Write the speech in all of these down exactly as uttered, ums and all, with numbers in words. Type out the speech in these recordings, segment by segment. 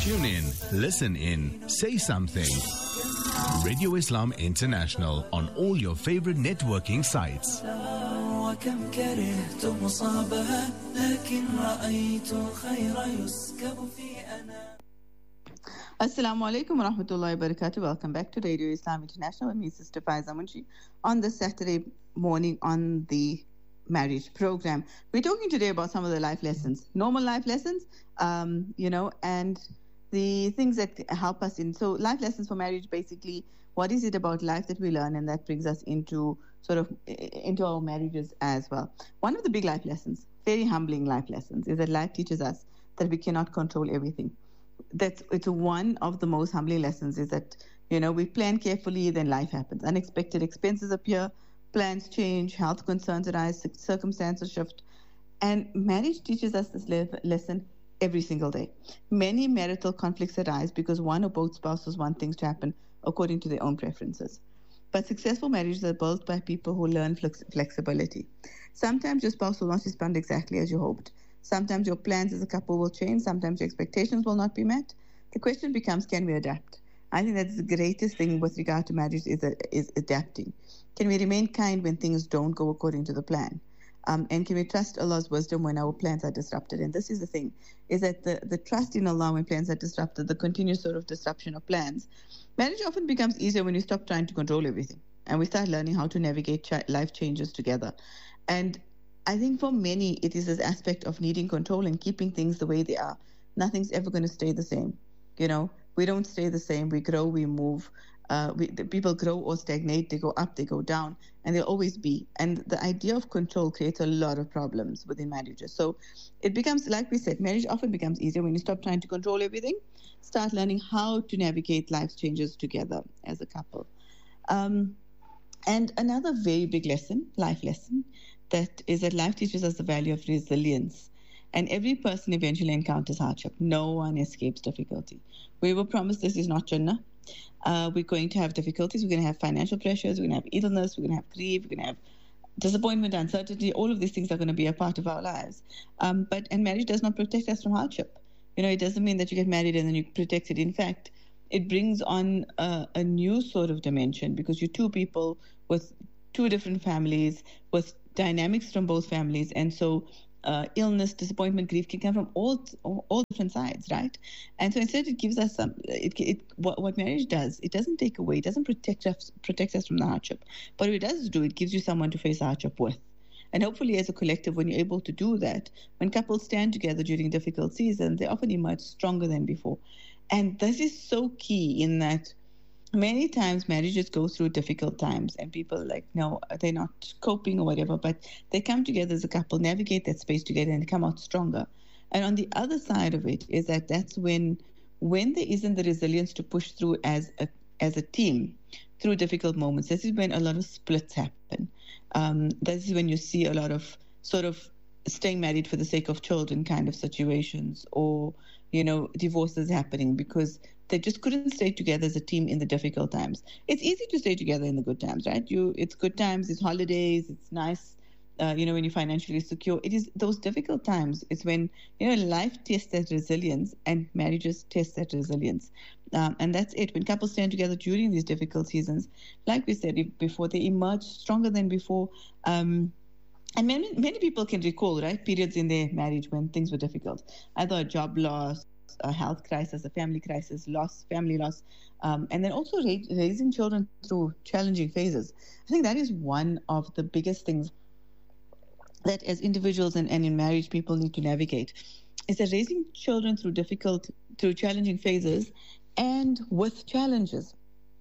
Tune in, listen in, say something. Radio Islam International on all your favorite networking sites. وكم كرهت مصابها لكن رأيت الخير يسكب في أنا. Assalamu alaikum wa rahmatullahi wa barakatuh. Welcome back to Radio Islam International with me, Sister Faiza Munshi, on this Saturday morning on the marriage program. We're talking today about some of the life lessons, normal life lessons, um, you know, and the things that help us in. So life lessons for marriage, basically, what is it about life that we learn and that brings us into sort of into our marriages as well. One of the big life lessons, very humbling life lessons, is that life teaches us that we cannot control everything. That's it's one of the most humbling lessons is that, you know, we plan carefully, then life happens. Unexpected expenses appear, plans change, health concerns arise, circumstances shift. And marriage teaches us this le- lesson every single day. Many marital conflicts arise because one or both spouses want things to happen according to their own preferences. But successful marriages are built by people who learn flex- flexibility. Sometimes your spouse will not respond exactly as you hoped. Sometimes your plans as a couple will change. Sometimes your expectations will not be met. The question becomes, can we adapt? I think that's the greatest thing with regard to marriage is, uh, is adapting. Can we remain kind when things don't go according to the plan? Um, and can we trust Allah's wisdom when our plans are disrupted? And this is the thing, is that the, the trust in Allah when plans are disrupted, the continuous sort of disruption of plans, marriage often becomes easier when you stop trying to control everything and we start learning how to navigate ch- life changes together. And I think for many, it is this aspect of needing control and keeping things the way they are. Nothing's ever going to stay the same. You know, we don't stay the same. We grow, we move. Uh, we, the people grow or stagnate. They go up, they go down, and they'll always be. And the idea of control creates a lot of problems within marriages. So it becomes, like we said, marriage often becomes easier when you stop trying to control everything, start learning how to navigate life's changes together as a couple. Um, and another very big lesson, life lesson, that is that life teaches us the value of resilience. And every person eventually encounters hardship. No one escapes difficulty. We were promised this is not Jannah. Uh, we're going to have difficulties. We're going to have financial pressures. We're going to have illness. We're going to have grief. We're going to have disappointment, uncertainty. All of these things are going to be a part of our lives. Um, but and marriage does not protect us from hardship. You know, it doesn't mean that you get married and then you protect it. In fact, it brings on a, a new sort of dimension because you're two people with two different families, with dynamics from both families. And so uh, illness, disappointment, grief can come from all, all all different sides, right? And so instead it gives us some, it, it what, what marriage does, it doesn't take away, it doesn't protect us, protect us from the hardship. But what it does do, it gives you someone to face hardship with. And hopefully as a collective, when you're able to do that, when couples stand together during difficult seasons, they often emerge stronger than before. And this is so key in that many times marriages go through difficult times and people are like, no, they're not coping or whatever, but they come together as a couple, navigate that space together and come out stronger. And on the other side of it is that that's when, when there isn't the resilience to push through as a, as a team through difficult moments, this is when a lot of splits happen. Um, this is when you see a lot of sort of staying married for the sake of children kind of situations, or, you know, divorces happening because they just couldn't stay together as a team in the difficult times. It's easy to stay together in the good times, right? You, it's good times, it's holidays, it's nice, uh, you know, when you're financially secure. It is those difficult times. It's when, you know, life tests that resilience and marriages test that resilience. Um, and that's it. When couples stand together during these difficult seasons, like we said before, they emerge stronger than before. Um, And many, many people can recall, right, periods in their marriage when things were difficult, either a job loss, a health crisis, a family crisis, loss, family loss, um, and then also ra- raising children through challenging phases. I think that is one of the biggest things that as individuals and, and in marriage people need to navigate, is that raising children through difficult, through challenging phases and with challenges.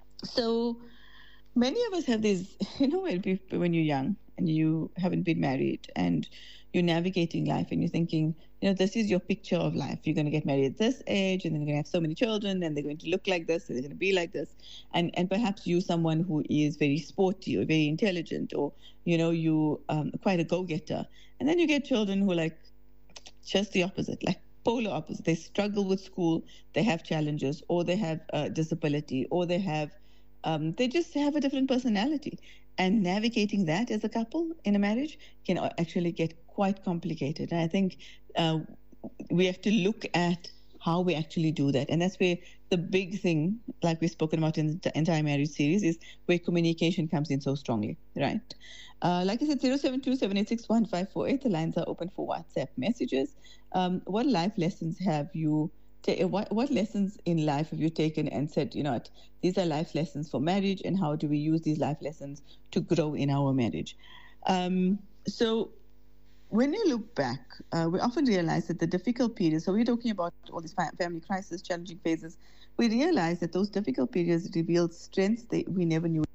So many of us have these, you know, when you're young and you haven't been married and you're navigating life and you're thinking, you know, this is your picture of life. You're going to get married at this age and then you're going to have so many children and they're going to look like this and they're going to be like this. And and perhaps you're someone who is very sporty or very intelligent or, you know, you um, quite a go-getter. And then you get children who are like just the opposite, like polar opposite. They struggle with school, they have challenges, or they have uh, disability, or they have Um, they just have a different personality. And navigating that as a couple in a marriage can actually get quite complicated. And I think uh, we have to look at how we actually do that. And that's where the big thing, like we've spoken about in the entire marriage series, is where communication comes in so strongly, right? Uh, like I said, zero seven two, seven eight six, one five four eight, the lines are open for WhatsApp messages. Um, what life lessons have you ta- what, what lessons in life have you taken and said, you know what, these are life lessons for marriage, and how do we use these life lessons to grow in our marriage? Um, so when you look back, uh, we often realize that the difficult periods, so we're talking about all these family crisis, challenging phases, we realize that those difficult periods revealed strengths that we never knew.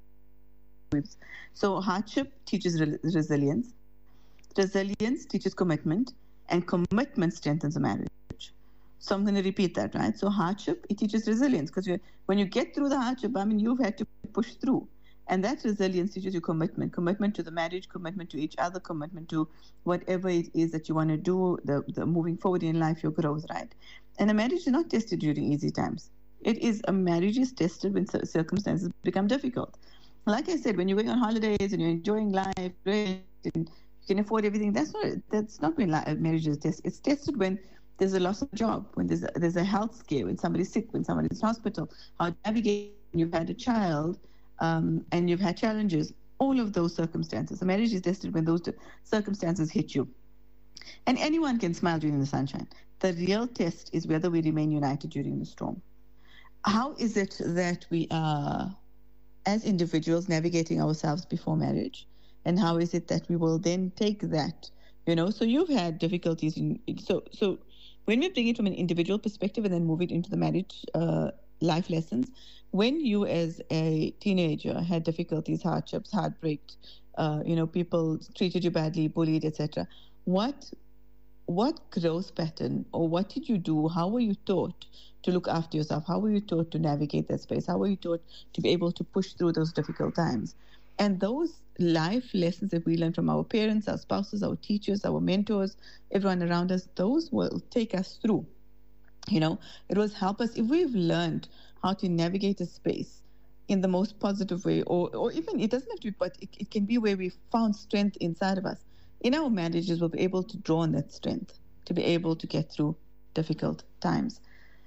So hardship teaches re- resilience, resilience teaches commitment, and commitment strengthens a marriage. So I'm going to repeat that, right? So hardship, it teaches resilience, because when you get through the hardship, I mean, you've had to push through. And that resilience teaches you commitment, commitment to the marriage, commitment to each other, commitment to whatever it is that you want to do, the, the moving forward in life, your growth, right? And a marriage is not tested during easy times. It is, a marriage is tested when circumstances become difficult. Like I said, when you're going on holidays and you're enjoying life, great, and you can afford everything, that's not that's not when life, marriage is tested. It's tested when there's a loss of job, when there's a, there's a health scare, when somebody's sick, when somebody's in hospital, how to navigate when you've had a child, Um, and you've had challenges, all of those circumstances. The marriage is tested when those circumstances hit you. And anyone can smile during the sunshine. The real test is whether we remain united during the storm. How is it that we are, as individuals, navigating ourselves before marriage? And how is it that we will then take that, you know? So you've had difficulties. In, so, so when we bring it from an individual perspective and then move it into the marriage uh, life lessons, when you as a teenager had difficulties, hardships, heartbreak, uh, you know, people treated you badly, bullied, et cetera, what what growth pattern, or what did you do? How were you taught to look after yourself? How were you taught to navigate that space? How were you taught to be able to push through those difficult times? And those life lessons that we learn from our parents, our spouses, our teachers, our mentors, everyone around us, those will take us through. You know, it will help us if we've learned how to navigate a space in the most positive way, or, or even, it doesn't have to be, but it, it can be where we found strength inside of us. In our marriages, we'll be able to draw on that strength to be able to get through difficult times.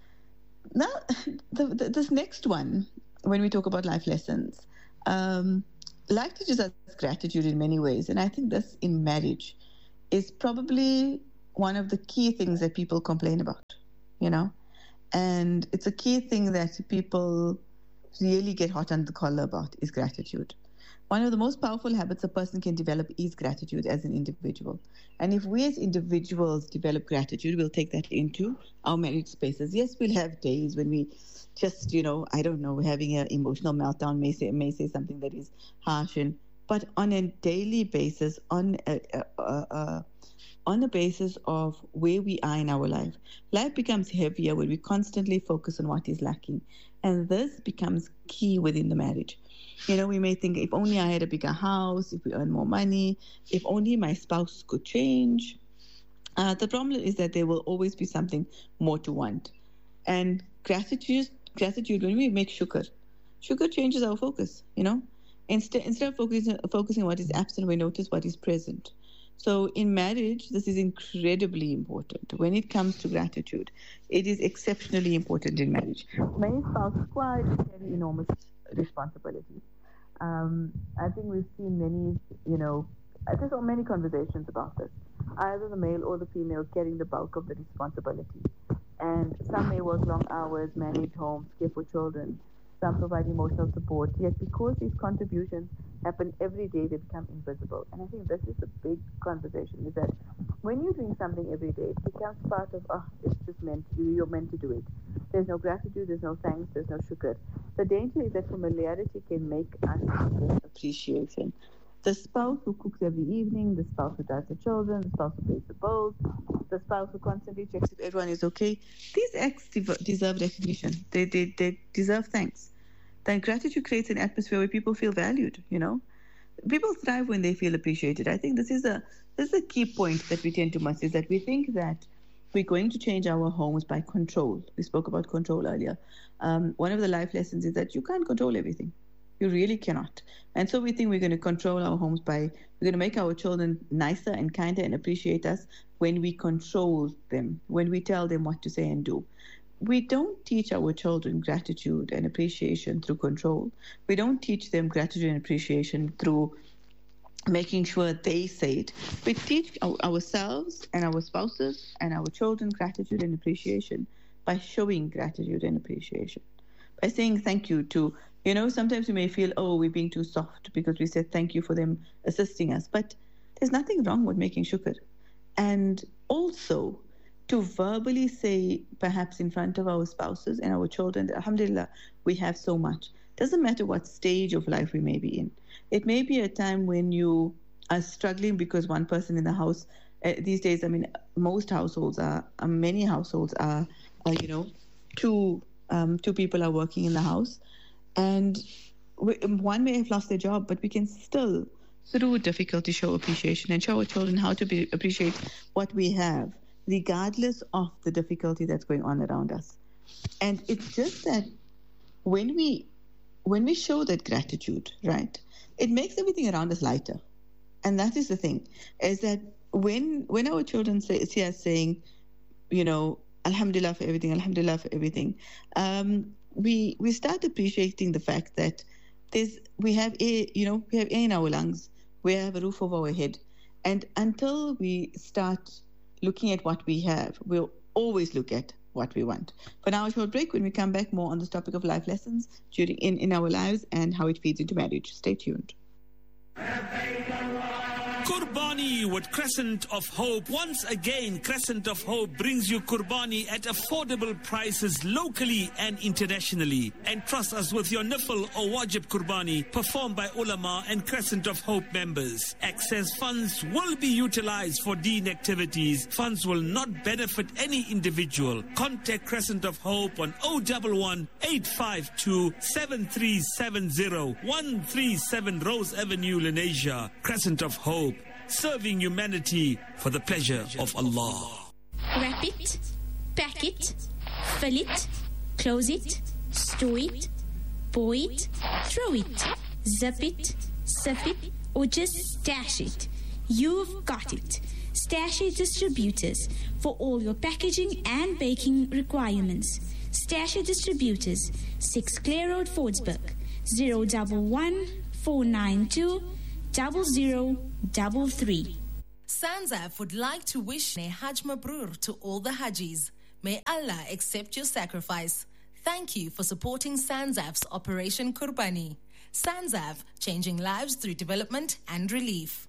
Now, the, the, this next one, when we talk about life lessons, um, life teaches us gratitude in many ways. And I think this in marriage is probably one of the key things that people complain about, you know? And it's a key thing that people really get hot under the collar about, is gratitude. One of the most powerful habits a person can develop is gratitude as an individual. And if we as individuals develop gratitude, we'll take that into our marriage spaces. Yes, we'll have days when we just, you know, I don't know, we're having an emotional meltdown, may say, may say something that is harsh, and, but on a daily basis, on a, a, a, a on the basis of where we are in our life. Life becomes heavier when we constantly focus on what is lacking. And this becomes key within the marriage. You know, we may think, if only I had a bigger house, if we earn more money, if only my spouse could change. Uh, the problem is that there will always be something more to want. And gratitude, gratitude, when we make shukr, shukr changes our focus, you know. Instead, instead of focusing, focusing on what is absent, we notice what is present. So in marriage, this is incredibly important. When it comes to gratitude, it is exceptionally important in marriage. Many spouses quite carry enormous responsibilities. Um, I think we've seen many, you know, there's so many conversations about this. Either the male or the female carrying the bulk of the responsibility. And some may work long hours, manage homes, care for children. Some provide emotional support. Yet because these contributions happen every day, they become invisible. And I think this is the big conversation, is that when you're doing something every day, it becomes part of, oh, it's just meant to do, you're meant to do it. There's no gratitude, there's no thanks, there's no shukr. The danger is that familiarity can make us forget appreciation. The spouse who cooks every evening, the spouse who does the children, the spouse who pays the bills, the spouse who constantly checks if everyone is okay, these acts deserve recognition. They, they, they deserve thanks. Then gratitude creates an atmosphere where people feel valued, you know. People thrive when they feel appreciated. I think this is a this is a key point that we tend to miss, is that we think that we're going to change our homes by control. We spoke about control earlier. Um, one of the life lessons is that you can't control everything. You really cannot. And so we think we're going to control our homes by, we're going to make our children nicer and kinder and appreciate us when we control them, when we tell them what to say and do. We don't teach our children gratitude and appreciation through control. We don't teach them gratitude and appreciation through making sure they say it. We teach our, ourselves and our spouses and our children gratitude and appreciation by showing gratitude and appreciation, by saying thank you to, you know, sometimes we may feel, oh, we're being too soft because we said thank you for them assisting us. But there's nothing wrong with making shukr. And also to verbally say, perhaps in front of our spouses and our children, that alhamdulillah, we have so much. Doesn't matter what stage of life we may be in. It may be a time when you are struggling because one person in the house, uh, these days, I mean, most households are, uh, many households are, uh, you know, two, um, two people are working in the house. And we, one may have lost their job, but we can still, through difficulty, show appreciation and show our children how to be, appreciate what we have, regardless of the difficulty that's going on around us. And it's just that when we when we show that gratitude, right, it makes everything around us lighter. And that is the thing, is that when when our children say, see us saying, you know, alhamdulillah for everything, alhamdulillah for everything, um, we we start appreciating the fact that there's we have air, you know, we have air in our lungs, we have a roof over our head. And until we start looking at what we have, we'll always look at what we want. For now, a short break. When we come back, more on this topic of life lessons during in, in our lives and how it feeds into marriage. Stay tuned. Kurbani with Crescent of Hope. Once again, Crescent of Hope brings you Kurbani at affordable prices locally and internationally. And trust us with your Nifl or Wajib Kurbani performed by ulama and Crescent of Hope members. Excess funds will be utilized for deen activities. Funds will not benefit any individual. Contact Crescent of Hope on zero one one, eight five two, seven three seven zero, one three seven Rose Avenue, Lenasia. Crescent of Hope, serving humanity for the pleasure of Allah. Wrap it, pack it, fill it, close it, store it, pour it, throw it, zip it, sip it, or just stash it. You've got it. Stash-it Distributors for all your packaging and baking requirements. Stash-it Distributors, six Clare Road, Fordsburg, zero one one, four nine two, zero zero three three. Sanzaf would like to wish a Hajj Mabrur to all the Hajis. May Allah accept your sacrifice. Thank you for supporting Sanzaf's Operation Kurbani. Sanzaf, changing lives through development and relief.